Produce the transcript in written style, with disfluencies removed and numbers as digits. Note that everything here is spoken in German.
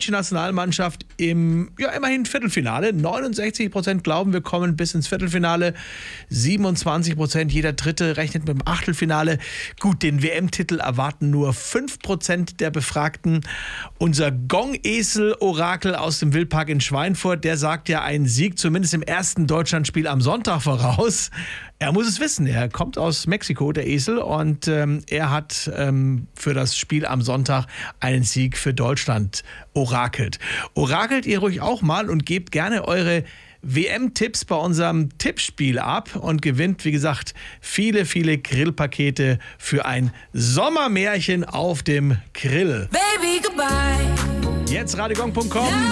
deutsche Nationalmannschaft im, immerhin Viertelfinale. 69% glauben, wir kommen bis ins Viertelfinale. 27%, jeder Dritte rechnet mit dem Achtelfinale. Gut, den WM-Titel erwarten nur 5% der Befragten. Unser Gong-Esel-Orakel aus dem Wildpark in Schweinfurt, der sagt ja einen Sieg zumindest im ersten Deutschlandspiel am Sonntag voraus. Er muss es wissen, er kommt aus Mexiko, der Esel, und er hat für das Spiel am Sonntag einen Sieg für Deutschland orakelt. Orakelt ihr ruhig auch mal und gebt gerne eure WM-Tipps bei unserem Tippspiel ab und gewinnt, wie gesagt, viele, viele Grillpakete für ein Sommermärchen auf dem Grill. Baby, goodbye. Jetzt radiogong.com.